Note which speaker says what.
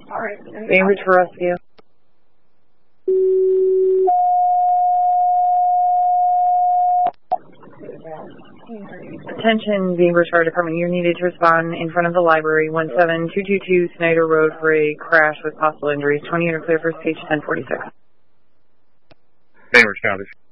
Speaker 1: All right.
Speaker 2: Bainbridge for rescue. Attention, Bainbridge Fire Department. You're needed to respond in front of the library, 17222 Snyder Road, for a crash with possible injuries. 20 unit clear for stage 1046.
Speaker 3: Bainbridge County.